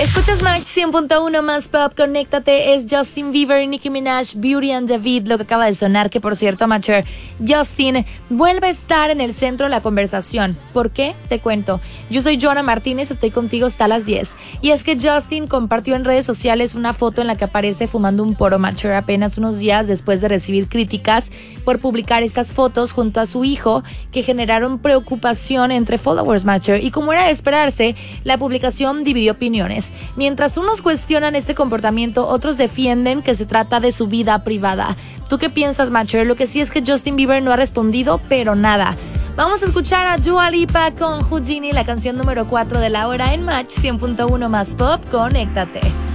Escuchas Match 100.1 más pop, conéctate, es Justin Bieber y Nicki Minaj, Beauty and the Beat, lo que acaba de sonar, que por cierto, Matcher, Justin vuelve a estar en el centro de la conversación. ¿Por qué? Te cuento. Yo soy Joana Martínez, estoy contigo hasta las 10. Y es que Justin compartió en redes sociales una foto en la que aparece fumando un poro, Matcher, apenas unos días después de recibir críticas por publicar estas fotos junto a su hijo, que generaron preocupación entre followers, Matcher. Y como era de esperarse, la publicación dividió opiniones. Mientras unos cuestionan este comportamiento, otros defienden que se trata de su vida privada. ¿Tú qué piensas, Matcher? Lo que sí es que Justin Bieber no ha respondido, pero nada. Vamos a escuchar a Dua Lipa con Houdini, la canción número 4 de la hora en Match 100.1 más pop. Conéctate.